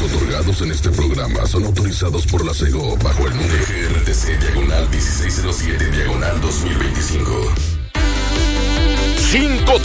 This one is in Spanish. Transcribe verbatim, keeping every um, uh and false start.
otorgados en este programa son autorizados por la SEGO bajo el número G R T C diagonal dieciséis cero siete diagonal dos mil veinticinco. cinco